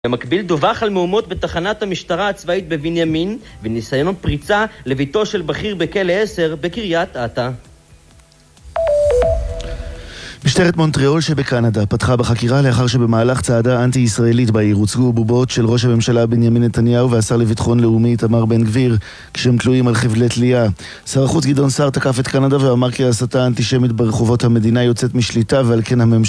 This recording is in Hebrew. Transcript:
במקביל דווח על מהומות בתחנת המשטרה הצבאית בבנימין וניסיון פריצה לביתו של בכיר בכלא 10 בקריית אתא. משטרת מונטריאול שבקנדה פתחה בחקירה לאחר שבמהלך צעדה אנטי-ישראלית בעיר הוצגו בובות של ראש הממשלה בנימין נתניהו והשר לביטחון לאומי איתמר בן גביר כשהם תלויים על חבלי תלייה. שר החוץ גדעון סער תקף את קנדה ואמר כי ההסתה האנטישמית ברחובות המדינה יוצאת משליטה ועל כן הממשלה